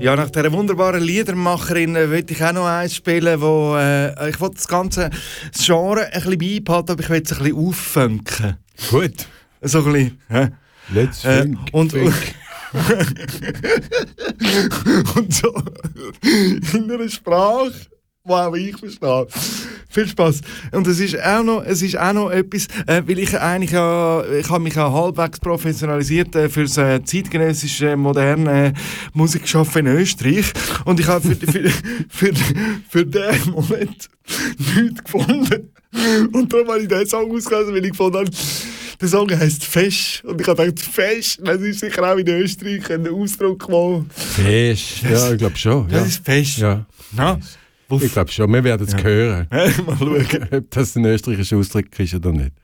Ja, nach dieser wunderbaren Liedermacherin will ich auch noch eins spielen, wo ich will das ganze Genre ein bisschen beibehalten, aber ich will es ein bisschen auffunken. Gut. So ein bisschen. Let's think. Und so in einer Sprache, die auch ich verstehe. Viel Spaß. Und es ist auch noch etwas, weil ich eigentlich ich habe mich auch halbwegs professionalisiert für das zeitgenössische, moderne Musikschaffen in Österreich. Und ich habe für diesen Moment nichts gefunden. Und darum habe ich diesen Song ausgelesen, weil ich gefunden habe, der Song heisst Fesch. Und ich habe gedacht, Fesch, das ist sicher auch in Österreich ein Ausdruck, wo... Fesch, ja, ich glaube schon. Das ist Fesch. Ja. Na? Ich glaube schon, wir werden es hören. Mal schauen. Ob das ein österreichischer Ausdruck ist oder nicht.